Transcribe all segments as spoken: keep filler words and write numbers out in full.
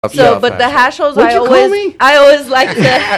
So, but the hash holes, I always, I always like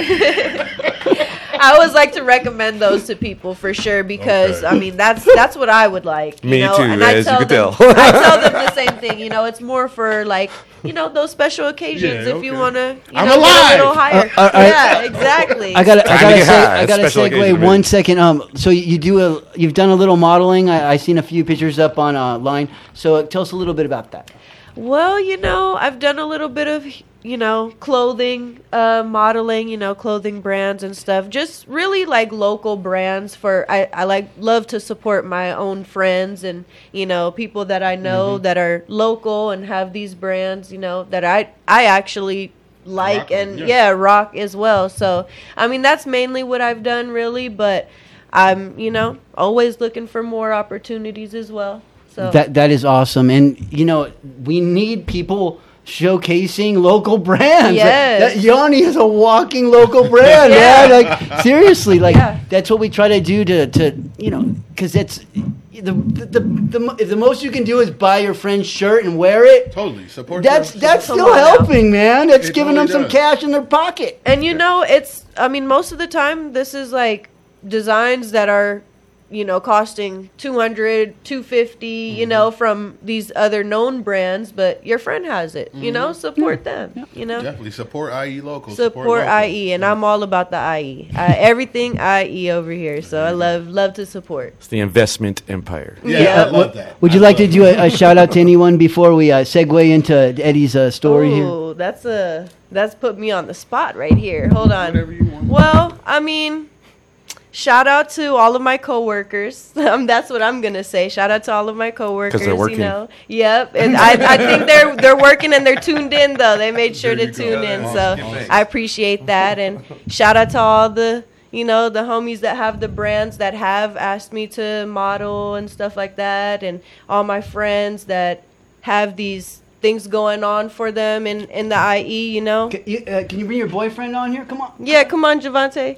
to, I always like to recommend those to people for sure because okay. I mean that's that's what I would like. You Me know? too, and as I tell you them, could tell. I tell them the same thing. You know, it's more for like you know those special occasions Yeah, if okay. you want to. I'm know, alive. Get a little higher. Uh, uh, uh, yeah, exactly. I got I Time to got to get say high. I got to Special segue occasion, one baby. second. Um, so you do a you've done a little modeling. I, I seen a few pictures up on uh, line. So uh, tell us a little bit about that. Well, you know, I've done a little bit of, you know, clothing, uh, modeling, you know, clothing brands and stuff. Just really like local brands for, I, I like, love to support my own friends and, you know, people that I know mm-hmm. that are local and have these brands, you know, that I, I actually like rock and, yeah. yeah, rock as well. So, I mean, that's mainly what I've done really, but I'm, you know, always looking for more opportunities as well. So. That that is awesome, and you know we need people showcasing local brands. Yes. Like, that Yanni is a walking local brand, yeah. man. Like seriously, like yeah. that's what we try to do to, to you know because that's the the, the the if the most you can do is buy your friend's shirt and wear it. Totally support. That's your, that's Come still on now. helping, man. That's It giving totally them some does. cash in their pocket. And you know, it's, I mean, most of the time, this is like designs that are, you know, costing two hundred, two fifty, mm-hmm. you know, from these other known brands, but your friend has it, mm-hmm. you know, support yeah. them, yeah. you know. Definitely support I E local. Support, local. I E, and I'm all about the I E. Uh, everything I E over here, so I love love to support. It's the investment empire. Yeah, Yeah. I love that. Would you I like to love do a, a shout out to anyone before we uh, segue into Eddie's uh, story here? Oh, that's a that's put me on the spot right here. Hold on. Whatever you want. Well, I mean, shout out to all of my coworkers. Um, that's what I'm gonna say. Shout out to all of my coworkers. 'Cause they're working. You know, yep. And I, I think they're they're working and they're tuned in though. They made sure There to you go. tune in. Awesome. So Awesome. I appreciate that. And shout out to all the you know the homies that have the brands that have asked me to model and stuff like that, and all my friends that have these things going on for them in in the I E. You know. Can you, uh, can you bring your boyfriend on here? Come on. Yeah, come on, Javante.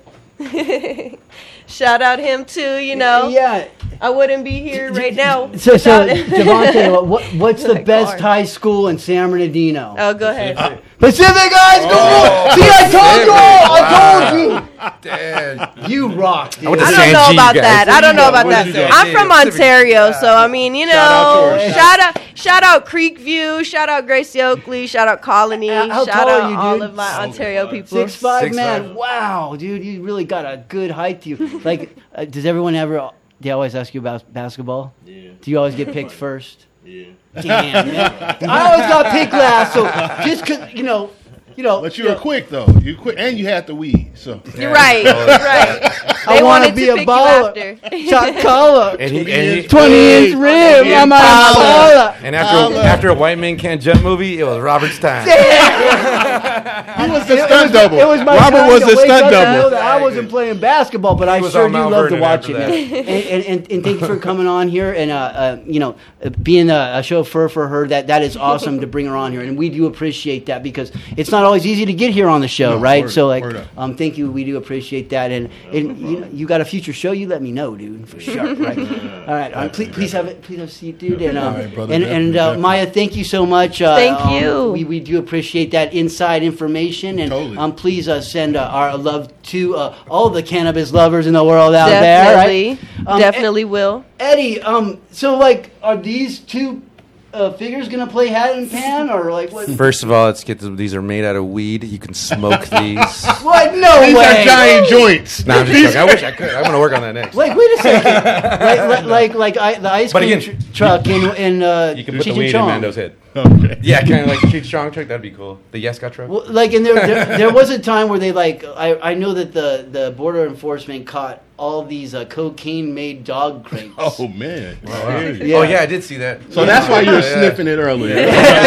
Shout out him too, you know. Yeah. I wouldn't be here right now. So, so without him. Javante, what, what's the My best God. high school in San Bernardino? Oh, go ahead. Uh, Pacific High School! Oh, See, I told you! I told you! Damn. You rock, dude. I went to I San don't know G, about guys. that. I don't know about What did you that. do? I'm from Ontario, so I mean, you Shout out know, to her. shout out, shout out Creekview, shout out Gracie Oakley, shout out Colony, Uh, how shout tall out are you, all dude? of my So Ontario fun. people. Six five, Six man. five. Wow, dude, you really got a good height to you. Like, uh, does everyone ever? They always ask you about basketball. Yeah. Do you always get picked first? Yeah. Damn, man. I always got picked last, so just cause you know, you know. But you you were know, quick though. You quick, and you had the weed. So You're right, you're right. I They want wanted to be to a pick baller. you after. Shot caller. And he, and, he, twenty inch rim. Yeah, I'm a baller. baller. and after after a white man can't jump movie, it was Robert's time. he was the It stunt was, double. it was my Robert time was to the wake stunt up to know double. that I wasn't playing basketball, but I was sure on do Mount love to Vernon watch after it, man. and, and, and, and thank you for coming on here and uh, uh, you know uh, being a, a chauffeur for her. That that is awesome to bring her on here, and we do appreciate that because it's not always easy to get here on the show, No, right? word- so like, word up. um, thank you. We do appreciate that, and and you, know, you got a future show. You let me know, dude, for sure. Right? All right. Um, please, please have it. Please have a seat, dude. And um, All right, brother, and definitely, and uh, definitely. Maya, thank you so much. Uh, Thank um, you. We we do appreciate that inside information, and Totally. um, please uh, send uh, our love to uh, all the cannabis lovers in the world out there. Definitely, Right? Um, definitely will. Eddie, um, so like, are these two uh, figures gonna play hat and pan, or like what? First of all, let's get to, these are made out of weed. You can smoke these. What? No These way. are giant joints. Nah, I'm just joking. I wish I could. I'm gonna work on that next. Like, wait a second. like, like, like, like I, the ice But cream again, tr- truck in in uh, You can put Cheech the and weed in Chong. Mando's head. Okay. Yeah, kind of like the Cheech Strong truck. That'd be cool. The Yes Got truck. Well, like, and there, there, there was a time where they like, I, I know that the, the border enforcement caught all these uh, cocaine-made dog crates. Oh man. Yeah. Oh yeah, I did see that. So that's why you were Yeah, yeah. sniffing it earlier.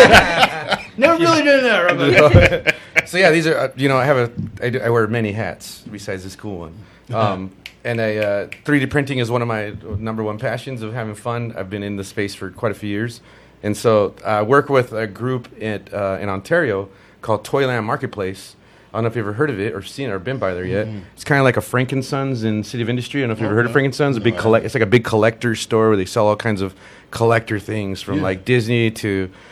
Never really did that. So yeah, these are uh, you know I have a I, do, I wear many hats besides this cool one, um, and I uh, three D printing is one of my number one passions of having fun. I've been in the space for quite a few years, and so I work with a group at, uh, in Ontario called Toyland Marketplace. I don't know if you've ever heard of it or seen it or been by there yet. Mm-hmm. It's kind of like a Frankensons in City of Industry. I don't know if you've ever heard of Okay. Frankensons. A big No, I collect. It's like a big collector store where they sell all kinds of collector things from Yeah. like Disney to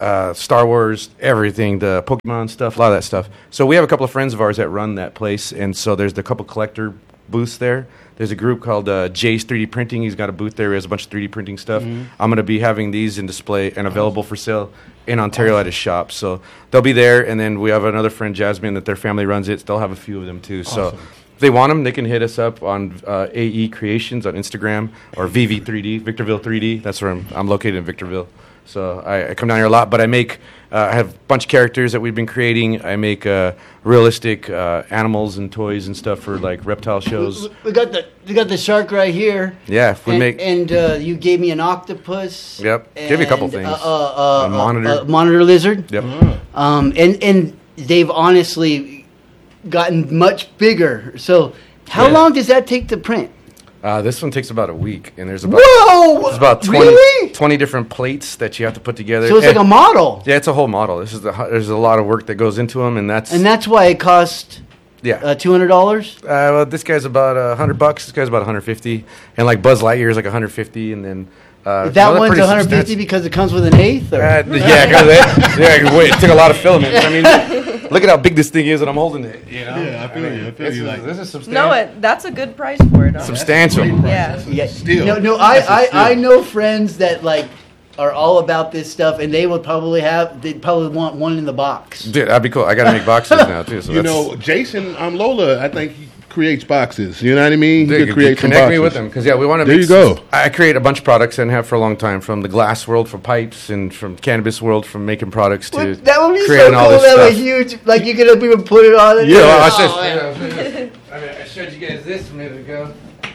uh, Star Wars, everything, the Pokemon stuff, a lot of that stuff. So we have a couple of friends of ours that run that place, and so there's a couple collector booths there. There's a group called uh, Jay's three D Printing. He's got a booth there. He has a bunch of three D printing stuff. Mm-hmm. I'm going to be having these in display and available for sale in Ontario at his shop. So they'll be there, and then we have another friend, Jasmine, that their family runs it. They'll have a few of them too. Awesome. So if they want them, they can hit us up on uh, A E Creations on Instagram or V V three D, Victorville three D. That's where I'm, I'm located in Victorville. So I, I come down here a lot, but I make, uh, I have a bunch of characters that we've been creating. I make uh, realistic uh, animals and toys and stuff for like reptile shows. We, we got the we got the shark right here. Yeah, we and, make. And uh, you gave me an octopus. Yep, give me a couple and, things. Uh, uh, uh, a monitor, a, a monitor lizard. Yep. Um, and and they've honestly gotten much bigger. So how Yeah. long does that take to print? Uh, this one takes about a week, and there's about Whoa! there's about twenty, Really? twenty different plates that you have to put together. So it's And- like a model. Yeah, it's a whole model. This is the hu- there's a lot of work that goes into them, and that's And that's why it cost yeah. uh, two hundred dollars. Uh, well, this guy's about a uh, hundred bucks. This guy's about one hundred fifty, and like Buzz Lightyear is like one hundred fifty, and then uh, That another one's pretty one hundred fifty substantial- because it comes with an eighth. Or? Uh, yeah, 'cause it, yeah. Wait, it took a lot of filaments. I mean, look at how big this thing is, and I'm holding it. You know? Yeah, I feel you. I feel This you. is, Like, this is substantial. No, it, that's a good price for it. Huh? substantial. Yeah. Yeah. Still. No, no. I, That's a I, steal. I know friends that like are all about this stuff, and they would probably have. They'd probably want one in the box. Dude, that'd be cool. I gotta make boxes now too. So you that's, know, Jason um, Lola, I think he creates boxes. You know what I mean? Dude, he could create some connect me boxes. with them because yeah, we want to. There you go. I create a bunch of products and have for a long time, from the glass world for pipes and from cannabis world, from making products to Would- that would be so creating all cool. this That was stuff. huge. Like you could even put it on it. Yeah, well, I Oh, said. man. I mean, I showed you guys this a minute ago.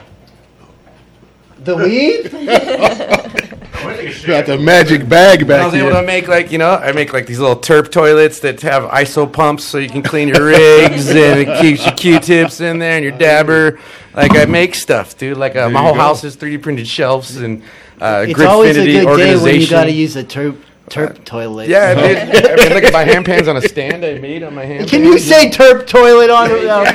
The weed. Got the magic bag I back was able to here. make like you know I make like these little terp toilets that have I S O pumps so you can clean your rigs and it keeps your Q-tips in there and your dabber. Like I make stuff, dude. Like uh, There my you whole go. house is three D printed shelves and uh, It's always a Gridfinity good day organization. when you got to use a terp terp toilet. Yeah, dude. I mean, look at my hand pans on a stand I made on my hand. Can you pans. say terp toilet on it? Uh,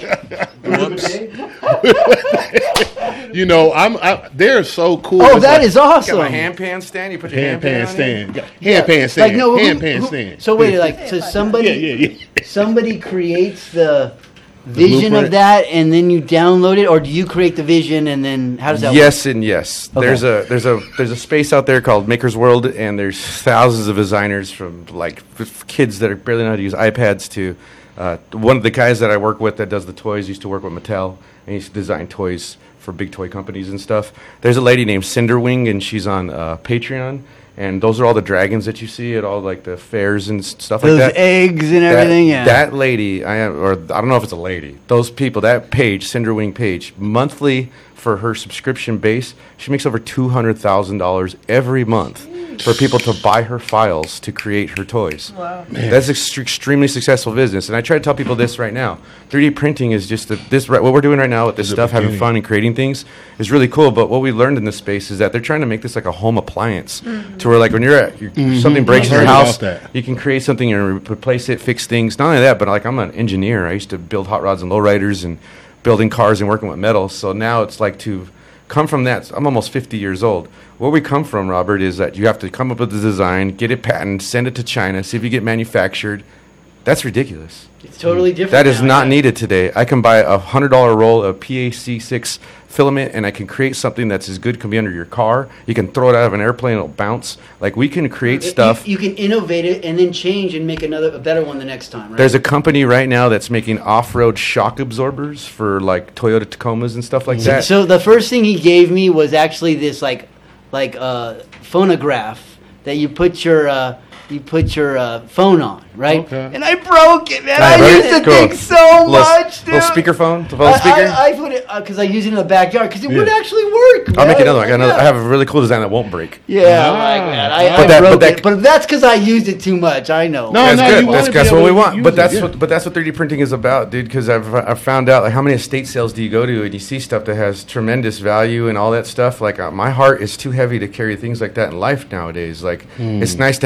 like- You know, I'm. I, they're so cool. oh, It's that like is Got awesome. my hand pan stand. You put your hand hand, pan pan on it. stand. Hand pan stand. Like no, who- hand pan who- stand. So wait, like so somebody, Yeah, yeah, yeah. somebody creates the vision of blueprint? that, and then you download it, or do you create the vision and then how does that work? Yes and yes. Okay. There's a there's a there's a space out there called Maker's World, and there's thousands of designers from like f- kids that are barely know how to use iPads to uh, one of the guys that I work with that does the toys used to work with Mattel, and he used to design toys for big toy companies and stuff. There's a lady named Cinderwing, and she's on uh, Patreon. And those are all the dragons that you see at all like the fairs and s- stuff Those like that. eggs and That- everything. Yeah. That lady, I am, or I don't know if it's a lady. Those people, that page, Cinderwing page, monthly for her subscription base, she makes over two hundred thousand dollars every month for people to buy her files to create her toys. Wow. That's an ext- extremely successful business, and I try to tell people this right now. three D printing is just a, this. Right, what we're doing right now with this It's a stuff, having beginning. fun and creating things, is really cool. But what we learned in this space is that they're trying to make this like a home appliance, to where like when you're at you're, something breaks in I your heard about house, that. you can create something and re- replace it, fix things. Not only that, but like I'm an engineer. I used to build hot rods and lowriders and building cars and working with metal. So now it's like to come from that. I'm almost fifty years old. Where we come from, Robert, is that you have to come up with the design, get it patented, send it to China, see if you get manufactured. That's ridiculous. it's totally different. That is now, not yeah. needed today. I can buy a hundred dollar roll of P A C six filament, and I can create something that's as good can be under your car. You can throw it out of an airplane; it'll bounce. Like we can create You- stuff. You, can innovate it and then change and make another a better one the next time. Right? There's a company right now that's making off-road shock absorbers for like Toyota Tacomas and stuff like that. So the first thing he gave me was actually this like like uh, phonograph that you put your uh, you put your uh, phone on, right? Okay. And I broke it, man. Ah, I broke used it? the Cool. thing so little, much, dude. little speakerphone, the phone I, speaker. I, I put it because I use it in the backyard because it Yeah. would actually work. I'll man. make another one. I, got another, Yeah. I have a really cool design that won't break. Yeah, Ah. like that. I, But I that- but broke that- it, but that's because I used it too much. I know. No, That's no, good. you That's, wanna that's be what able we to want. use But it, that's yeah. what. But that's what three D printing is about, dude. Because I've I've found out like how many estate sales do you go to and you see stuff that has tremendous value and all that stuff. Like uh, my heart is too heavy to carry things like that in life nowadays. Like Hmm. it's nice to have stuff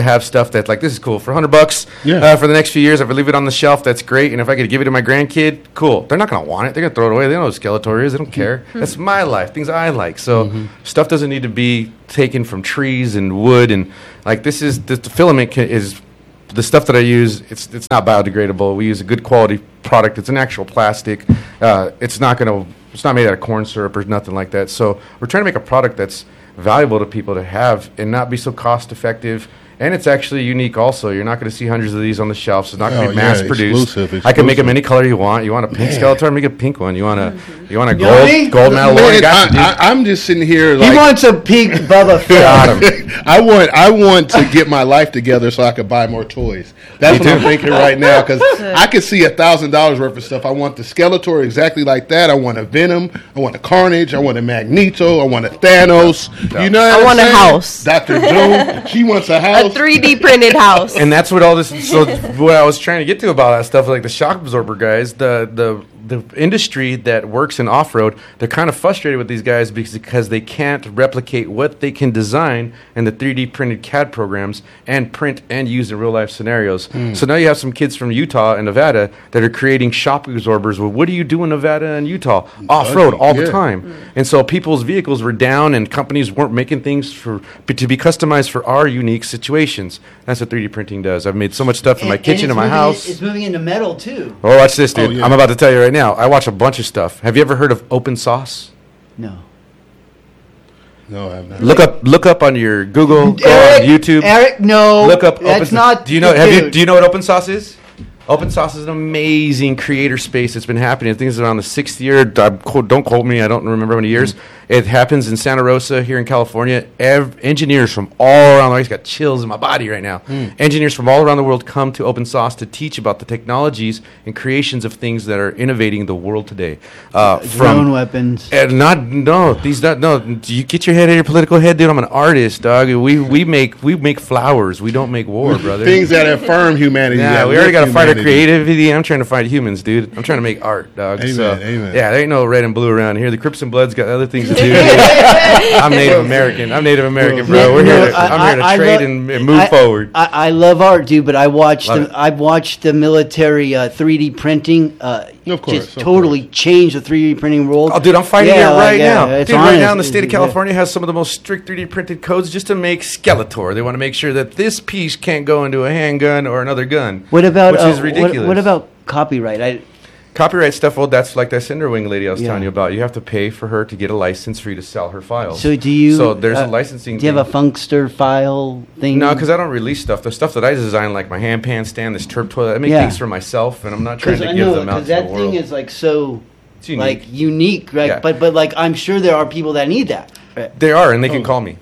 stuff that like this is cool for a hundred bucks Yeah. uh, for the next few years. If I leave it on the shelf, that's great. And if I could give it to my grandkid, cool. They're not gonna want it. They're gonna throw it away. They don't know what Skeletor is. They don't care. That's my life. Things I like. So Mm-hmm. stuff doesn't need to be taken from trees and wood and like this is the, the filament ca- is. The stuff that I use, it's it's not biodegradable. We use a good quality product. It's an actual plastic. Uh, it's not gonna. It's not made out of corn syrup or nothing like that. So we're trying to make a product that's valuable to people to have and not be so cost effective. And it's actually unique also. You're not going to see hundreds of these on the shelves. It's not going to Oh, be yeah, mass produced. exclusive, I can make them exclusive. any color you want. You want a pink Man. Skeletor, make a pink one. You want a you want a Yummy. gold gold medal one. Man, Got you, dude. I, I, I'm just sitting here He like wants a pink Bubba Fett. Got him. I want I want to get my life together so I could buy more toys. That's Me what I'm too. thinking right now because I could see a thousand dollars worth of stuff. I want the Skeletor exactly like that. I want a Venom. I want a Carnage. I want a Magneto. I want a Thanos. You know, what I I'm want a saying? house. Doctor Doom. She wants a house. A three D printed house. And that's what all this. So what I was trying to get to about that stuff, like the shock absorber guys, the the the industry that works in off road, they're kind of frustrated with these guys because because they can't replicate what they can design in the three D printed C A D programs and print and use in real life scenarios. So now you have some kids from Utah and Nevada that are creating shock absorbers. Well, what do you do in Nevada and Utah? Off road all the yeah. time. And so people's vehicles were down, and companies weren't making things for to be customized for our unique situations. That's what three D printing does. I've made so much stuff in my And- and kitchen, it's in my moving house. in- it's moving into metal too. Oh, watch this, dude. Oh, yeah. I'm about to tell you right now. I watch a bunch of stuff. Have you ever heard of open source? No. No, I'm not. Look up, look up on your Google, go Eric, on YouTube. Eric, no. Look up. That's open, not. Do you know? Have you? dude. Do you know what open source is? Open source is an amazing creator space that's been happening. I think it's around the sixth year. I quote- Don't quote me. I don't remember how many years. It happens in Santa Rosa here in California. Ev- engineers from all around the world. I just got chills in my body right now. Engineers from all around the world come to open source to teach about the technologies and creations of things that are innovating the world today. Uh, Drone weapons. and not no these not no. You get your head out of your political head, dude. I'm an artist, dog. We we make we make flowers. We don't make war, brother. Things that affirm humanity. Yeah, that we already got lift to fight our humanity. creativity. I'm trying to fight humans, dude. I'm trying to make art, dog. Amen, so, amen. Yeah, there ain't no red and blue around here. The Crips and Bloods got other things to do. I'm Native American. I'm Native American, bro. We're here. To, I- I'm here to I- I trade lo- and, and move I- forward. I, I love art, dude, but I watched Love the it. I've watched the military uh, three D printing. Uh, Of course, just of totally change the three D printing world. Oh, dude, I'm fighting Yeah, it like, right yeah, now. it's Dude, right honest. now, in the state of Yeah. California has some of the most strict three D printed codes just to make Skeletor. They want to make sure that this piece can't go into a handgun or another gun. What about which uh, is what- ridiculous. What, about copyright? I, Copyright stuff, well, that's like that Cinderwing lady I was Yeah. telling you about. You have to pay for her to get a license for you to sell her files. so do you? So there's uh, a licensing Do you have a thing. Funkster file thing? No, because I don't release stuff. The stuff that I design, like my hand pan stand, this turp toilet, I make Yeah. things for myself, and I'm not trying Because to I give know them out because to the that world. thing is like so It's unique. like unique, right? Yeah. But but like I'm sure there are people that need that. Right? They are, and they Oh. can call me.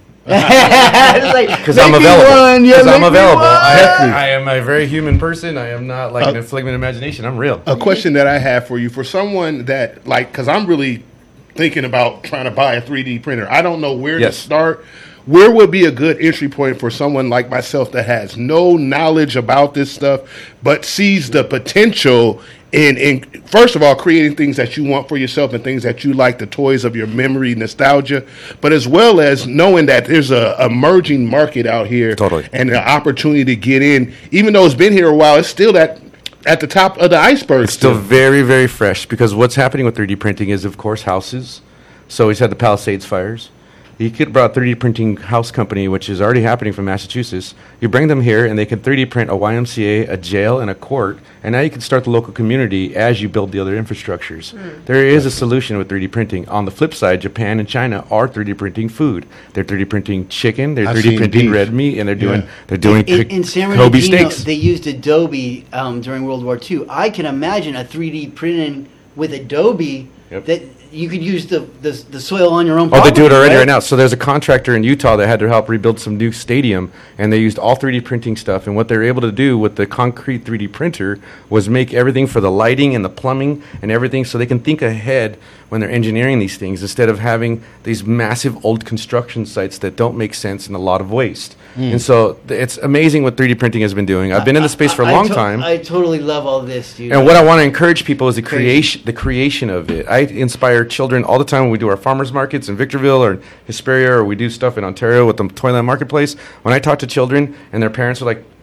Because Because I'm available. Because I'm available. I, I am a very human person. I am not like an Uh, inflated imagination. I'm real. A question that I have for you, for someone that like, because I'm really thinking about trying to buy a three D printer. I don't know where Yes. to start. Where would be a good entry point for someone like myself that has no knowledge about this stuff, but sees the potential in, in first of all, creating things that you want for yourself and things that you like, the toys of your memory, nostalgia, but as well as knowing that there's a emerging market out here Totally. and an opportunity to get in. Even though it's been here a while, it's still that at the top of the iceberg. It's still very, very fresh because what's happening with three D printing is, of course, houses. So he's had the Palisades fires. You could brought three D printing house company, which is already happening from Massachusetts. You bring them here, and they can three D print a Y M C A, a jail, and a court. And now you can start the local community as you build the other infrastructures. There is a solution with three D printing. On the flip side, Japan and China are three D printing food. They're three D printing chicken. They're I've three D seen printing beef. red meat, and they're doing Yeah. they're doing in, K- in San Kobe Bernardino, steaks. they used Adobe um, during World War Two. I can imagine a three D printing with Adobe Yep. that you could use the, the the soil on your own. Oh, they property, do it already right now. So there's a contractor in Utah that had to help rebuild some new stadium, and they used all three D printing stuff. And what they were able to do with the concrete three D printer was make everything for the lighting and the plumbing and everything, so they can think ahead when they're engineering these things instead of having these massive old construction sites that don't make sense and a lot of waste. And so th- it's amazing what three D printing has been doing. I've been in the space for a I- I long to- time. I totally love all this, dude. And what I want to encourage people is the Crazy. creation, the creation of it. I inspire children all the time when we do our farmers markets in Victorville or Hesperia, or we do stuff in Ontario with the Toyland Marketplace. When I talk to children and their parents are like,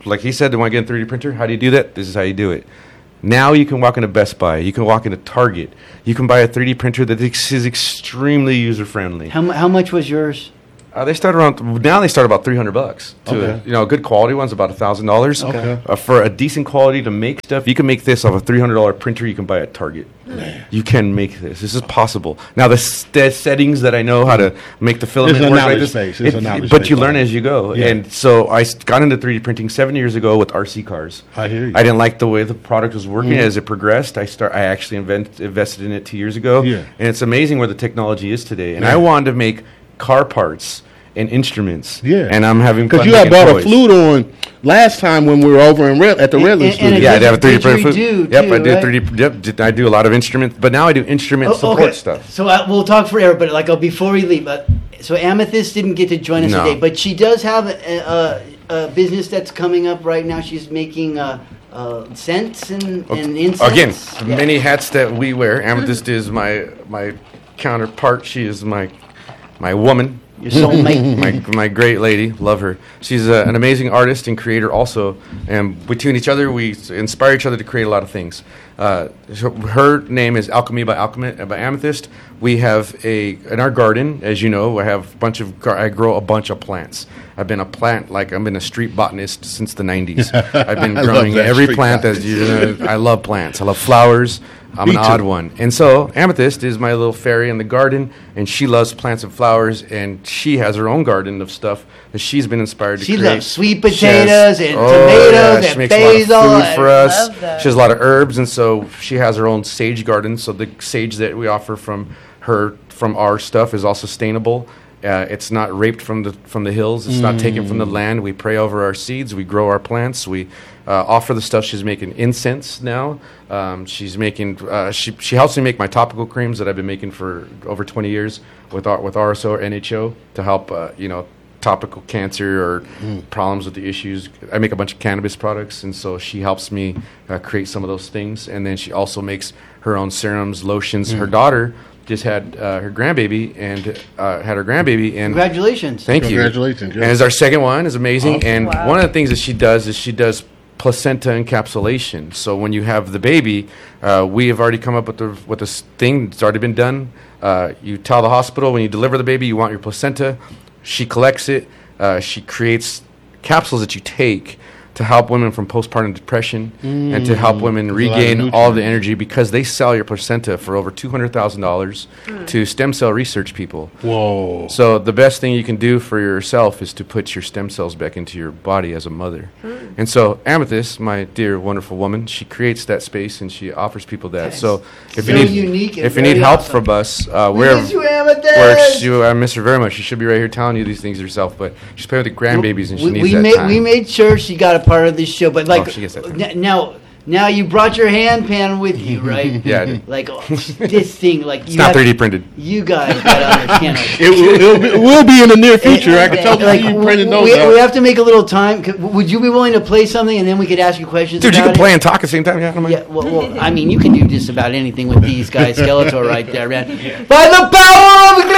like he said, they want to get a three D printer. How do you do that? This is how you do it. Now you can walk into Best Buy. You can walk into Target. You can buy a three D printer that ex- is extremely user friendly. How, mu- how much was yours? Uh, they start around now. They start about three hundred bucks. To, Okay. You know, a good quality one's about a thousand dollars. Okay. Uh, for a decent quality to make stuff, you can make this off a three hundred dollar printer. You can buy at Target. Man. You can make this. This is possible. Now the st- settings that I know how to make the filament It's a work like knowledge this, base. It's a it- knowledge but base. you learn as you go. Yeah. And so I s- got into three D printing seven years ago with R C cars. I hear you. I didn't like the way the product was working. Mhm. As it progressed, I start. I actually invent, invested in it two years ago. Yeah. And it's amazing where the technology is today. And Yeah. I wanted to make car parts and instruments. Yeah. And I'm having fun Because you had making bought toys. a flute on last time when we were over in Red, at the And- Redlands and- and studio. it Yeah, I have a three D Didgeridoo printer flute. too, Yep, I do right? three D. Yep, d- I do a lot of instruments, but now I do instrument Oh, support okay. stuff. So uh, we'll talk forever, but like uh, before we leave, uh, so Amethyst didn't get to join us No. today, but she does have a, a, a business that's coming up right now. She's making uh, uh, scents and, and incense. Again, the Yeah. many hats that we wear. Amethyst is my my counterpart. She is my my woman. Your soulmate. my my great lady, love her. She's uh, an amazing artist and creator also, and between each other we s- inspire each other to create a lot of things. Uh, so her name is Alchemy by Alchemy by Amethyst. We have a in our garden, as you know, I have a bunch of gar- I grow a bunch of plants. I've been a plant like I've been a street botanist since the nineties. I've been I love growing that, every street plant that botanist. you know, I love plants. I love flowers. I'm Me an too. odd one. And so Amethyst is my little fairy in the garden, and she loves plants and flowers, and she has her own garden of stuff that she's been inspired to She create. loves sweet She has- potatoes and oh, tomatoes yeah, and she makes basil. a lot of and- food for us. love that. She has a lot of herbs, and so she has her own sage garden. So the sage that we offer from her, from our stuff, is all sustainable. Uh, it's not raped from the from the hills. It's not taken from the land. We pray over our seeds. We grow our plants. We uh, offer the stuff. She's making incense now. Um, she's making. Uh, she she helps me make my topical creams that I've been making for over twenty years with our, with R S O or N H O to help uh, you know topical cancer or problems with the issues. I make a bunch of cannabis products, and so she helps me uh, create some of those things. And then she also makes her own serums, lotions. Her daughter just had uh, her grandbaby and uh, had her grandbaby and Congratulations. thank you. Congratulations, yeah. And it's our second one. It's amazing. Awesome. And Wow. one of the things that she does is she does placenta encapsulation. So when you have the baby, uh, we have already come up with the with this thing. It's already been done. Uh, you tell the hospital when you deliver the baby you want your placenta. She collects it. Uh, she creates capsules that you take to help women from postpartum depression and to help women There's a lot of regain all the nutrients. energy because they sell your placenta for over two hundred thousand dollars to stem cell research people. Whoa. So the best thing you can do for yourself is to put your stem cells back into your body as a mother. And so Amethyst, my dear wonderful woman, she creates that space and she offers people that. So if so you need unique and if you need very help awesome. from us, uh, We we're miss you, Amethyst. works. You, I miss her very much. She should be right here telling you these things herself, but she's playing with the grandbabies and she we, needs we that made time. we made sure she got a part of this show, but like Oh, she gets that time. n- now now you brought your hand pan with you, right? Yeah, I did. Like oh, this thing, like It's not three D printed. You guys gotta understand. Like, It will, it'll be, will be in the near future. I can tell like, you we, printing those we, out. we have to make a little time. C- Would you be willing to play something and then we could ask you questions? Dude, you about can it? play and talk at the same time. Yeah, I don't mind. Yeah, well, well, I mean, you can do just about anything with these guys. Skeletor right there, man. By the power of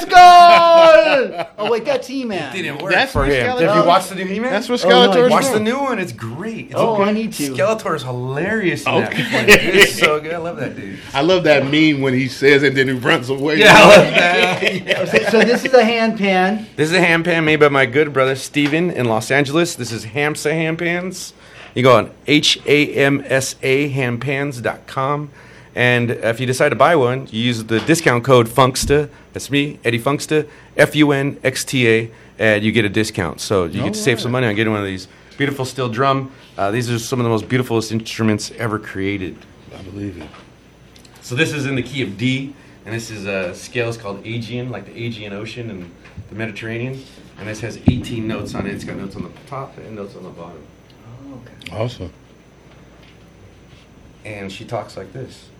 Grayskull! Oh, wait, that's He-Man. Didn't work That's for what him. Skeletor- Have you watched the new He-Man? That's what Oh, no, I Skeletor's Watch doing. the new one. It's great. It's Oh, I need to. Skeletor is hilarious in that. Okay. Like, it's so good. I love that dude. I love that meme when he says it and then he runs away. Yeah, I love that. So, so this is a hand pan. This is a ham pan made by my good brother Steven in Los Angeles. This is Hamsa Ham Pans. You go on H A M S A hampans dot com. And if you decide to buy one, you use the discount code FUNKSTA. That's me, Eddie Funksta, F U N X T A, and you get a discount. So you get to save some money on getting one of these beautiful steel drum. Uh, these are some of the most beautiful instruments ever created. I believe it. So this is in the key of D, and this is a scale is called Aegean, like the Aegean Ocean and the Mediterranean. And this has eighteen notes on it. It's got notes on the top and notes on the bottom. Awesome. And she talks like this.